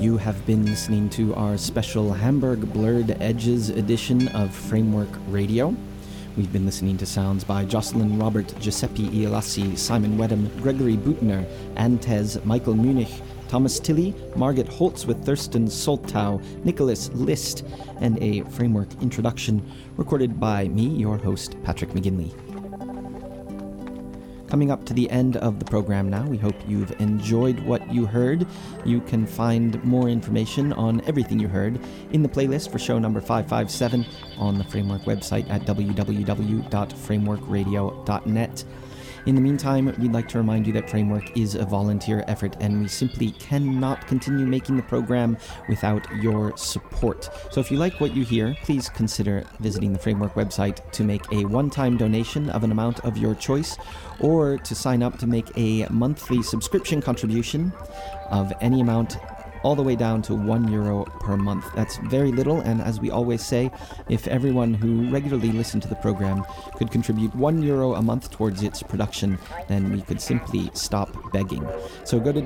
You have been listening to our special Hamburg Blurred Edges edition of Framework Radio. We've been listening to sounds by Jocelyn Robert, Giuseppe Iolassi, Simon Wedham, Gregory Butner, Ann Tez, Michael Munich, Thomas Tilley, Margaret Holtz with Thurston Soltau, Nicholas List, and a Framework introduction recorded by me, your host, Patrick McGinley. Coming up to the end of the program now, we hope you've enjoyed what you heard. You can find more information on everything you heard in the playlist for show number 557 on the Framework website at www.frameworkradio.net. In the meantime, we'd like to remind you that Framework is a volunteer effort and we simply cannot continue making the program without your support. So if you like what you hear, please consider visiting the Framework website to make a one-time donation of an amount of your choice or to sign up to make a monthly subscription contribution of any amount all the way down to €1 per month. That's very little, and as we always say, if everyone who regularly listen to the program could contribute €1 a month towards its production, then we could simply stop begging. So go to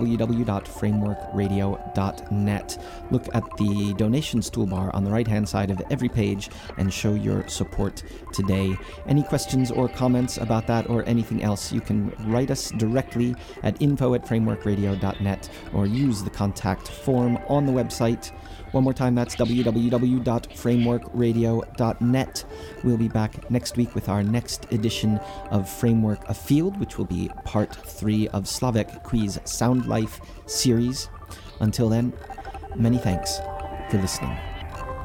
www.frameworkradio.net, look at the donations toolbar on the right-hand side of every page, and show your support today. Any questions or comments about that or anything else, you can write us directly at info@frameworkradio.net or use the contact form on the website. One more time, that's www.frameworkradio.net. We'll be back next week with our next edition of Framework Afield, which will be part 3 of Slavek Quiz Sound Life series. Until then, many thanks for listening.